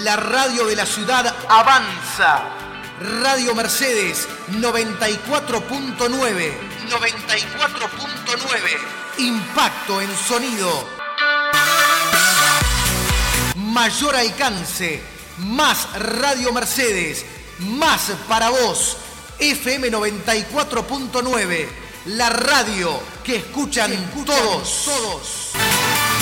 La radio de la ciudad avanza. Radio Mercedes 94.9. 94.9. Impacto en sonido. Mayor alcance. Más Radio Mercedes. Más para vos. FM 94.9. La radio que escuchan todos.